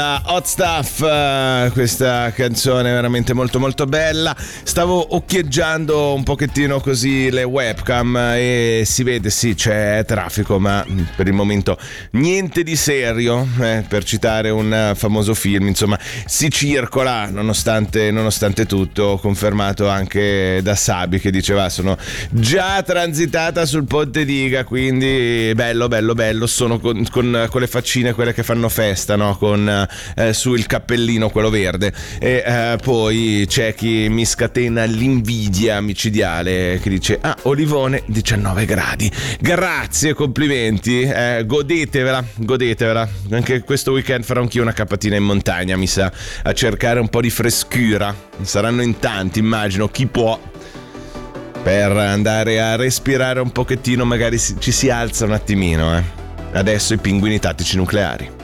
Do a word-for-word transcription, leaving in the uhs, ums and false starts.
Hot Stuff, uh, questa canzone veramente molto molto bella. Stavo occhieggiando un pochettino così le webcam e si vede, sì, c'è traffico, ma per il momento niente di serio, eh, per citare un famoso film. Insomma, si circola nonostante, nonostante tutto, confermato anche da Sabi, che diceva sono già transitata sul ponte Diga, quindi bello bello bello. Sono con, con, con le faccine, quelle che fanno festa, no? Con Eh, su il cappellino, quello verde, e eh, poi c'è chi mi scatena l'invidia micidiale, che dice ah, Olivone diciannove gradi, grazie, complimenti, eh, godetevela godetevela anche questo weekend. Farò anch'io una capatina in montagna, mi sa, a cercare un po' di frescura. Saranno in tanti, immagino, chi può, per andare a respirare un pochettino, magari ci si alza un attimino, eh. Adesso i pinguini tattici nucleari.